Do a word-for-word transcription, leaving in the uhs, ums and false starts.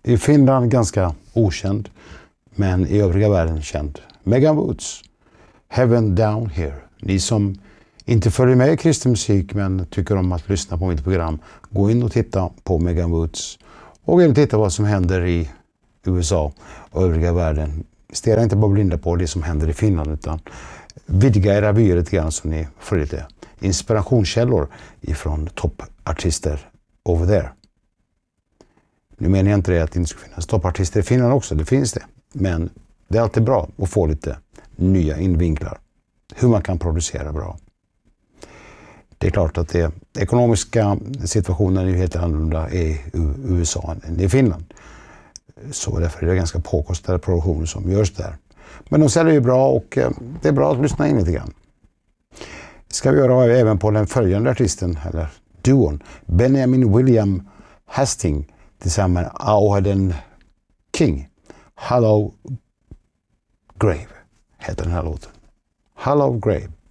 I Finland ganska okänd, men i övriga världen känd. Megan Woods, Heaven Down Here. Ni som inte följer med i kristen musik men tycker om att lyssna på mitt program, gå in och titta på Megan Woods. Och gå in och titta vad som händer i U S A och övriga världen. Stirra inte bara blinda på det som händer i Finland, utan vidga era vyer lite grann så ni får lite inspirationskällor ifrån toppartister over there. Nu menar jag inte det att det inte ska finnas toppartister i Finland också, det finns det. Men det är alltid bra att få lite nya invinklar. Hur man kan producera bra. Det är klart att det ekonomiska situationen är ju helt annorlunda i U S A än i Finland. Så därför är det ganska påkostade produktioner som görs där. Men de säljer ju bra och det är bra att lyssna in lite grann. Ska vi göra även på den följande artisten, eller duon, Benjamin William Hastings tillsammans med Auden King. Hollow Grave heter den här låten. Hollow Grave.